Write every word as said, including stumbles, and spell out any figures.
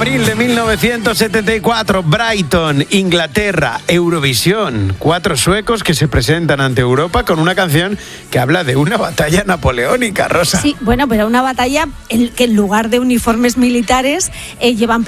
abril de mil novecientos setenta y cuatro, Brighton, Inglaterra, Eurovisión. Cuatro suecos que se presentan ante Europa con una canción que habla de una batalla napoleónica, Rosa. Sí, bueno, pero una batalla en que en lugar de uniformes militares eh, llevan